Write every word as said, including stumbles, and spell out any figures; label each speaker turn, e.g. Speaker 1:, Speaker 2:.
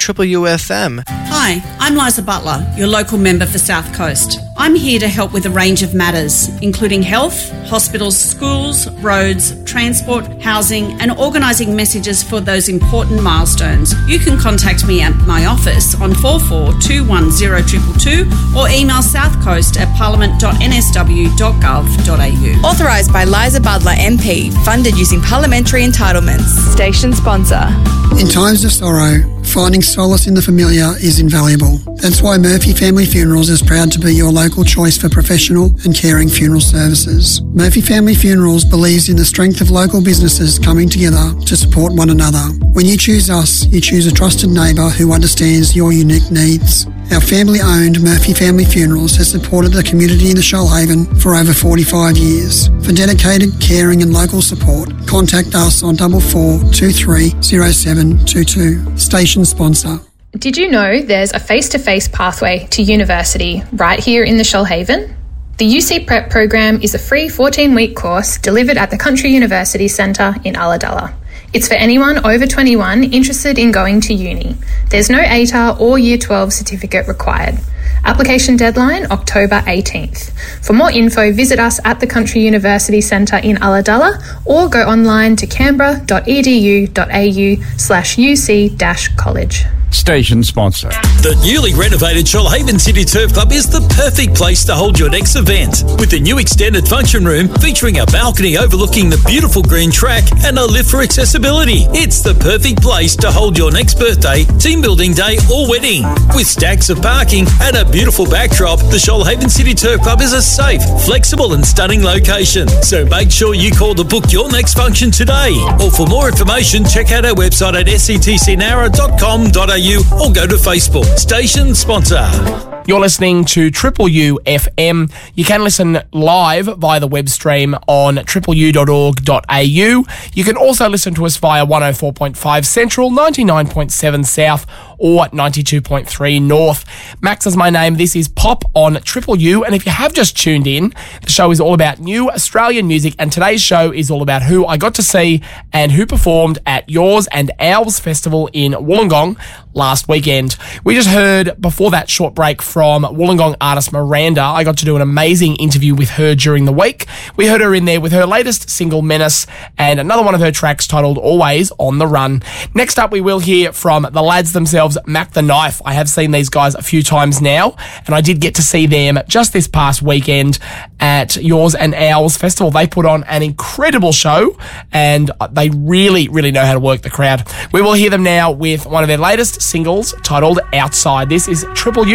Speaker 1: Triple U F M.
Speaker 2: Hi, I'm Liza Butler, your local member for South Coast. I'm here to help with a range of matters, including health, hospitals, schools, roads, transport, housing, and organising messages for those important milestones. You can contact me at my office on four four two one zero two two two or email southcoast at parliament dot n s w dot gov dot a u.
Speaker 3: Authorised by Liza Butler M P, funded using parliamentary entitlements. Station sponsor.
Speaker 4: In times of sorrow, finding solace in the familiar is invaluable. That's why Murphy Family Funerals is proud to be your local choice for professional and caring funeral services. Murphy Family Funerals believes in the strength of local businesses coming together to support one another. When you choose us, you choose a trusted neighbour who understands your unique needs. Our family-owned Murphy Family Funerals has supported the community in the Shoalhaven for over forty-five years. For dedicated, caring and local support, contact us on four four two three zero seven two two. Station sponsor.
Speaker 5: Did you know there's a face-to-face pathway to university right here in the Shoalhaven? The U C Prep program is a free fourteen-week course delivered at the Country University Centre in Ulladulla. It's for anyone over twenty-one interested in going to uni. There's no A T A R or Year twelve certificate required. Application deadline October eighteenth. For more info, visit us at the Country University Centre in Ulladulla or go online to canberra dot e d u dot a u slash u c dash college.
Speaker 6: Station sponsor.
Speaker 7: The newly renovated Shoalhaven City Turf Club is the perfect place to hold your next event. With the new extended function room featuring a balcony overlooking the beautiful green track and a lift for accessibility. It's the perfect place to hold your next birthday, team building day or wedding. With stacks of parking and a beautiful backdrop, the Shoalhaven City Turf Club is a safe, flexible and stunning location. So make sure you call to book your next function today. Or for more information, check out our website at s c t c nara dot com dot a u or go to Facebook. Station sponsor.
Speaker 8: You're listening to Triple U F M. You can listen live via the web stream on triple u dot org dot a u. You can also listen to us via one oh four point five Central, ninety-nine point seven South or ninety-two point three North. Max is my name. This is Pop on Triple U. And if you have just tuned in, the show is all about new Australian music. And today's show is all about who I got to see and who performed at Yours and Ours Festival in Wollongong last weekend. We just heard before that short break from Wollongong artist Miranda. I got to do an amazing interview with her during the week. We heard her in there with her latest single Menace and another one of her tracks titled Always on the Run. Next up, we will hear from the lads themselves, Mac the Knife. I have seen these guys a few times now, and I did get to see them just this past weekend at Yours and Ours Festival. They put on an incredible show, and they really, really know how to work the crowd. We will hear them now with one of their latest singles titled Outside. This is Triple U.